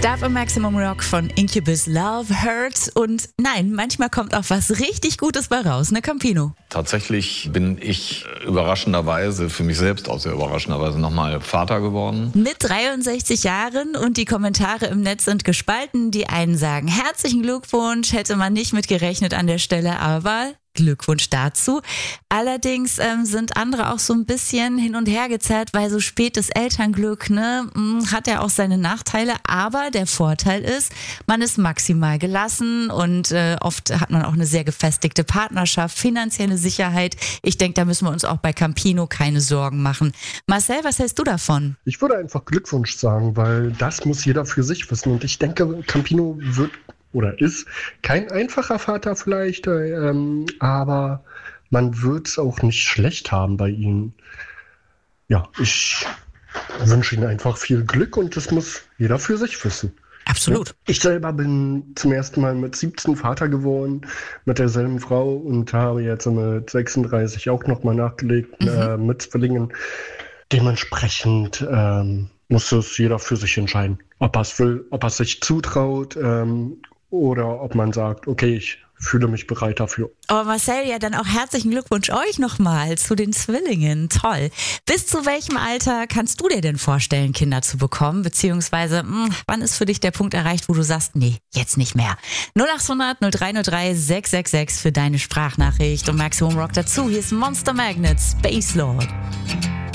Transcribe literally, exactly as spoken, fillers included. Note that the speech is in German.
Starb im Maximum Rock von Incubus, Love Hurts. Und nein, manchmal kommt auch was richtig Gutes bei raus, ne Campino? Tatsächlich bin ich überraschenderweise, für mich selbst auch sehr überraschenderweise, nochmal Vater geworden. Mit dreiundsechzig Jahren und die Kommentare im Netz sind gespalten. Die einen sagen, herzlichen Glückwunsch, hätte man nicht mit gerechnet an der Stelle, aber Glückwunsch dazu. Allerdings ähm, sind andere auch so ein bisschen hin und her gezerrt, weil so spätes Elternglück, ne, hat ja auch seine Nachteile. Aber der Vorteil ist, man ist maximal gelassen und äh, oft hat man auch eine sehr gefestigte Partnerschaft, finanzielle Sicherheit. Ich denke, da müssen wir uns auch bei Campino keine Sorgen machen. Marcel, was hältst du davon? Ich würde einfach Glückwunsch sagen, weil das muss jeder für sich wissen. Und ich denke, Campino wird oder ist kein einfacher Vater vielleicht, ähm, aber man wird es auch nicht schlecht haben bei ihm. Ja, ich wünsche ihm einfach viel Glück und das muss jeder für sich wissen. Absolut. Ich selber bin zum ersten Mal mit siebzehn Vater geworden, mit derselben Frau und habe jetzt mit sechsunddreißig auch nochmal nachgelegt, mhm. äh, mit Zwillingen. Dementsprechend ähm, muss es jeder für sich entscheiden, ob er es will, ob er es sich zutraut, ähm, oder ob man sagt, okay, ich fühle mich bereit dafür. Aber Marcel, ja dann auch herzlichen Glückwunsch euch nochmal zu den Zwillingen. Toll. Bis zu welchem Alter kannst du dir denn vorstellen, Kinder zu bekommen? Beziehungsweise, mh, wann ist für dich der Punkt erreicht, wo du sagst, nee, jetzt nicht mehr? null acht hundert null drei null drei sechs sechs sechs für deine Sprachnachricht und Maximum Rock dazu. Hier ist Monster Magnet, Space Lord.